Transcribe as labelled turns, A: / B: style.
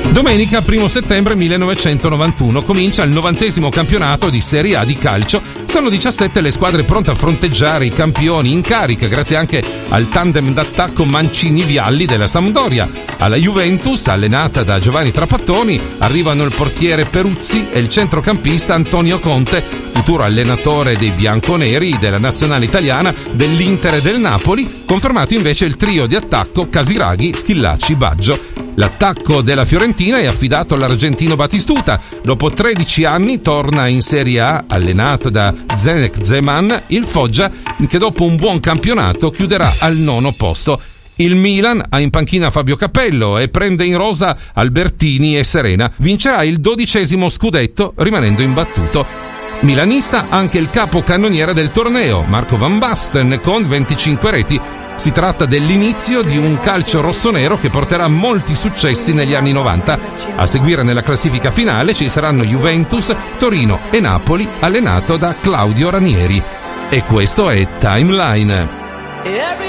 A: Domenica 1 settembre 1991 comincia il 90° campionato di Serie A di calcio. Sono 17 le squadre pronte a fronteggiare i campioni in carica, grazie anche al tandem d'attacco Mancini-Vialli della Sampdoria. Alla Juventus, allenata da Giovanni Trapattoni, arrivano il portiere Peruzzi e il centrocampista Antonio Conte, futuro allenatore dei bianconeri, della nazionale italiana, dell'Inter e del Napoli, confermato invece il trio di attacco Casiraghi, Schillaci, Baggio. L'attacco della Fiorentina è affidato all'argentino Batistuta. Dopo 13 anni torna in Serie A, allenato da Zdeněk Zeman, il Foggia, che dopo un buon campionato chiuderà al 9° posto. Il Milan ha in panchina Fabio Capello e prende in rosa Albertini e Serena. Vincerà il 12° scudetto, rimanendo imbattuto. Milanista anche il capocannoniere del torneo, Marco Van Basten, con 25 reti. Si tratta dell'inizio di un calcio rossonero che porterà molti successi negli anni 90. A seguire nella classifica finale ci saranno Juventus, Torino e Napoli, allenato da Claudio Ranieri. E questo è Timeline.